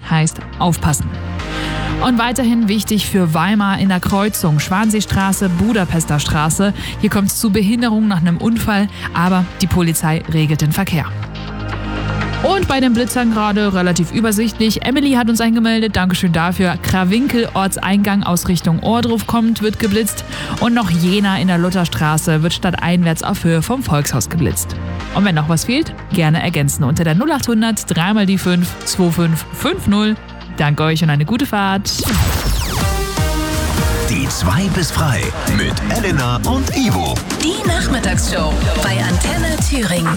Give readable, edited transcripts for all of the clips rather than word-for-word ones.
heißt aufpassen. Und weiterhin wichtig für Weimar in der Kreuzung Schwanseestraße, Budapester Straße. Hier kommt es zu Behinderungen nach einem Unfall, aber die Polizei regelt den Verkehr. Und bei den Blitzern gerade relativ übersichtlich. Emily hat uns eingemeldet, Dankeschön dafür. Krawinkel, Ortseingang aus Richtung Ohrdruf kommt, wird geblitzt. Und noch Jena in der Lutherstraße wird stadteinwärts auf Höhe vom Volkshaus geblitzt. Und wenn noch was fehlt, gerne ergänzen unter der 0800 3 mal die 5 2550. Danke euch und eine gute Fahrt. Die 2 bis frei mit Elena und Ivo. Die Nachmittagsshow bei Antenne Thüringen.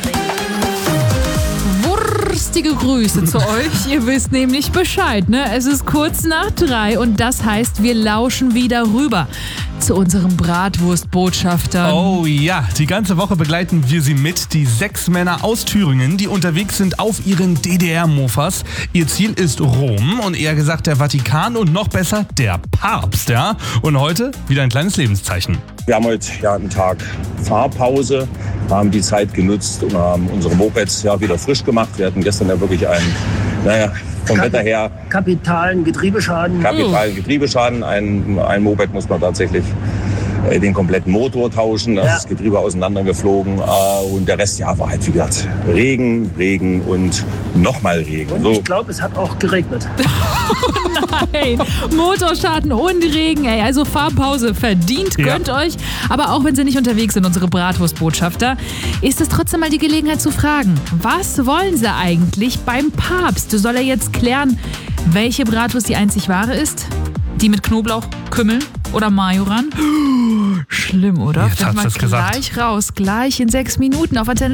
Wurstige Grüße zu euch. Ihr wisst nämlich Bescheid, ne? Es ist kurz nach 3 und das heißt, wir lauschen wieder rüber zu unserem Bratwurstbotschafter. Oh ja, die ganze Woche begleiten wir sie mit. Die 6 Männer aus Thüringen, die unterwegs sind auf ihren DDR-Mofas. Ihr Ziel ist Rom und eher gesagt der Vatikan und noch besser der Papst, ja? Und heute wieder ein kleines Lebenszeichen. Wir haben heute einen Tag Fahrpause, haben die Zeit genutzt und haben unsere Mopeds wieder frisch gemacht. Wir hatten gestern ja wirklich vom Wetter her kapitalen Getriebeschaden. Ein Moped muss man tatsächlich den kompletten Motor tauschen, da ist das Getriebe auseinandergeflogen und der Rest war halt wie gesagt Regen und nochmal Regen. Und ich glaube, es hat auch geregnet. Nein, Motorschaden und Regen, ey. Also Fahrpause verdient, gönnt euch. Aber auch wenn sie nicht unterwegs sind, unsere Bratwurstbotschafter, ist es trotzdem mal die Gelegenheit zu fragen, was wollen sie eigentlich beim Papst? Soll er jetzt klären, welche Bratwurst die einzig wahre ist? Die mit Knoblauch, Kümmel oder Majoran? Schlimm, oder? Jetzt hat's Finden wir das gesagt. gleich raus, gleich in 6 Minuten auf Antenne